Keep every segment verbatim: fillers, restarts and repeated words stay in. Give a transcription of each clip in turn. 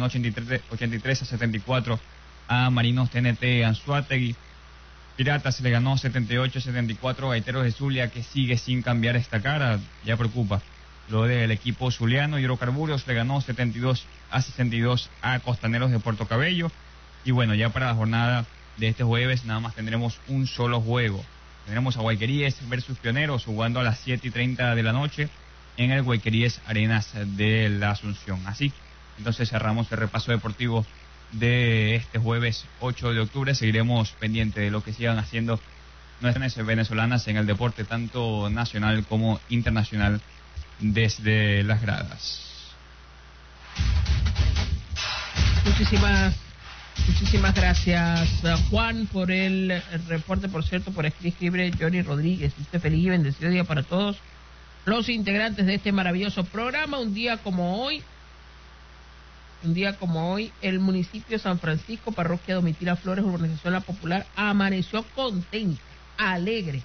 ganó ochenta y tres, ochenta y tres a setenta y cuatro a Marinos T N T Anzoátegui. Piratas le ganó setenta y ocho a setenta y cuatro a Gaiteros de Zulia, que sigue sin cambiar esta cara, ya preocupa. Lo del equipo zuliano. Hidrocarburos le ganó setenta y dos a sesenta y dos a Costaneros de Puerto Cabello. Y bueno, ya para la jornada de este jueves nada más tendremos un solo juego. Tendremos a Guayqueríes versus Pioneros jugando a las siete y treinta de la noche en el Guayqueríes Arenas de la Asunción. Así, entonces cerramos el repaso deportivo de este jueves ocho de octubre. Seguiremos pendientes de lo que sigan haciendo nuestras venezolanas en el deporte tanto nacional como internacional desde las gradas. Muchísimas Muchísimas gracias, Juan, por el reporte. Por cierto, por aquí escribe Johnny Rodríguez. Este feliz y bendecido día para todos los integrantes de este maravilloso programa. Un día como hoy, un día como hoy, el municipio de San Francisco, parroquia Domitila Flores, urbanización La Popular, amaneció contenta, alegre,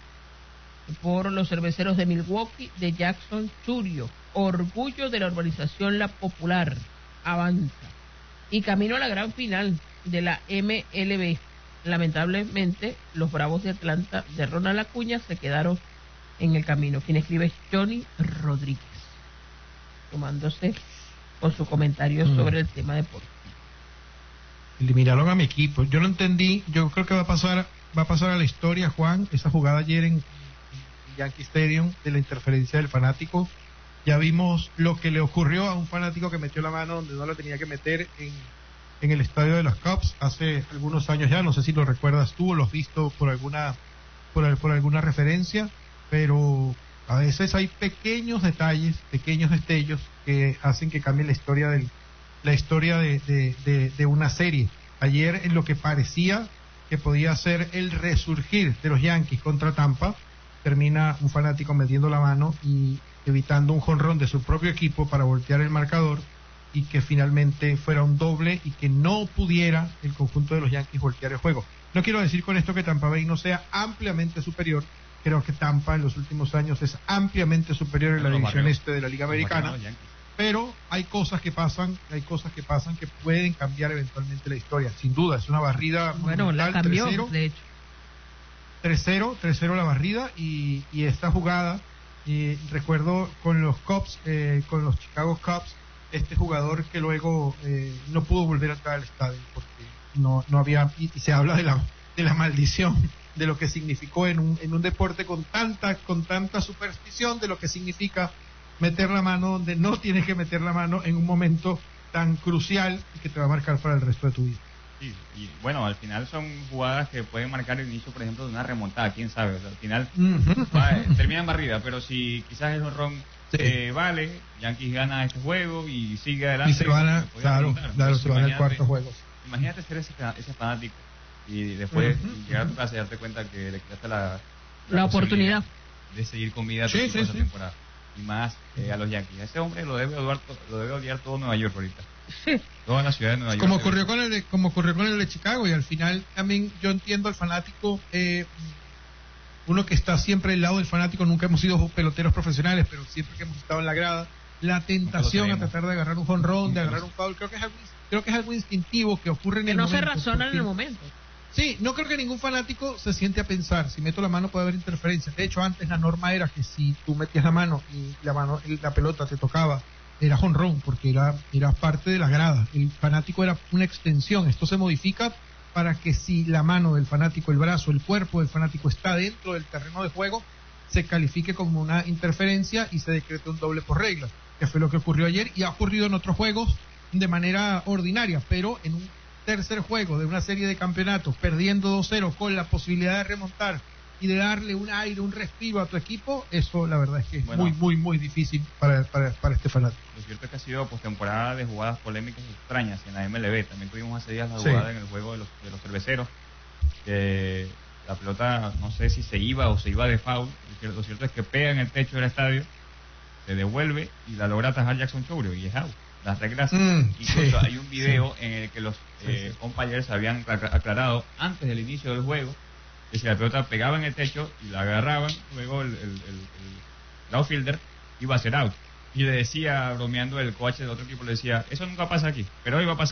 por los cerveceros de Milwaukee, de Jackson Churio. Orgullo de la urbanización La Popular. Avanza. Y camino a la gran final de la M L B. Lamentablemente, los Bravos de Atlanta de Ronald Acuña se quedaron en el camino. Quien escribe es Johnny Rodríguez, tomándose con su comentario mm. sobre el tema deportivo. Eliminaron a mi equipo. Yo no entendí. Yo creo que va a pasar, va a pasar a la historia, Juan, esa jugada ayer en, en Yankee Stadium de la interferencia del fanático. Ya vimos lo que le ocurrió a un fanático que metió la mano donde no la tenía que meter en, en el estadio de los Cubs hace algunos años ya. No sé si lo recuerdas tú o lo has visto por alguna por, por alguna referencia, pero a veces hay pequeños detalles, pequeños destellos que hacen que cambie la historia del la historia de, de, de, de una serie. Ayer, en lo que parecía que podía ser el resurgir de los Yankees contra Tampa, termina un fanático metiendo la mano y evitando un jonrón de su propio equipo para voltear el marcador y que finalmente fuera un doble y que no pudiera el conjunto de los Yankees voltear el juego. No quiero decir con esto que Tampa Bay no sea ampliamente superior. Creo que Tampa en los últimos años es ampliamente superior en la división este de la Liga Americana, pero hay cosas que pasan, hay cosas que pasan que pueden cambiar eventualmente la historia. Sin duda, es una barrida bueno, la cambió, tres cero, de hecho. tres cero, tres cero la barrida y, y esta jugada. Y recuerdo con los Cubs, eh, con los Chicago Cubs, este jugador que luego eh, no pudo volver a entrar al estadio porque no no había, y, y se habla de la de la maldición de lo que significó en un en un deporte con tanta con tanta superstición de lo que significa meter la mano donde no tienes que meter la mano en un momento tan crucial y que te va a marcar para el resto de tu vida. Sí, y bueno, al final son jugadas que pueden marcar el inicio, por ejemplo, de una remontada, quién sabe. O sea, al final uh-huh. va, termina en barrida, pero si quizás el honrón sí. eh, vale, Yankees gana este juego y sigue adelante. Y se van a, claro, claro, se van al cuarto juego. Imagínate ser ese, ese fanático y después uh-huh. llegar a tu casa y darte cuenta que le quitaste la, la, la oportunidad de seguir con vida sí, toda sí, esa sí. temporada. Y más eh, a los Yankees. A ese hombre lo debe odiar, lo debe odiar todo Nueva York ahorita. Sí. Toda la ciudad de Nueva York. Como ocurrió con el de, como ocurrió con el de Chicago, y al final también yo entiendo al fanático, eh, uno que está siempre al lado del fanático. Nunca hemos sido peloteros profesionales, pero siempre que hemos estado en la grada, la tentación a tratar de agarrar un jonrón, de agarrar un foul, creo que es algo, creo que es algo instintivo que ocurre en que el no momento. Que no se razona porque, en el momento. Sí, no creo que ningún fanático se siente a pensar, si meto la mano puede haber interferencia. De hecho, antes la norma era que si tú metías la mano y la mano la pelota te tocaba, era jonrón, porque era, era parte de la grada. El fanático era una extensión. Esto se modifica para que si la mano del fanático, el brazo, el cuerpo del fanático está dentro del terreno de juego, se califique como una interferencia y se decrete un doble por regla, que fue lo que ocurrió ayer y ha ocurrido en otros juegos de manera ordinaria, pero en un tercer juego de una serie de campeonatos, perdiendo dos cero con la posibilidad de remontar y de darle un aire, un respiro a tu equipo, eso la verdad es que es bueno, muy, muy, muy difícil para, para, para este fanático. Lo cierto es que ha sido postemporada de jugadas polémicas y extrañas en la M L B. También tuvimos hace días la jugada sí. en el juego de los, de los cerveceros, que la pelota no sé si se iba o se iba de foul. Lo cierto es que pega en el techo del estadio, se devuelve y la logra atajar Jackson Chourio y es out. Las reglas, mm, incluso sí, hay un video sí. en el que los eh, sí, sí. compañeros habían aclarado antes del inicio del juego que si la pelota pegaba en el techo y la agarraban, luego el, el, el, el outfielder iba a ser out. Y le decía, bromeando, el coach del otro equipo le decía, eso nunca pasa aquí, pero hoy va a pasar.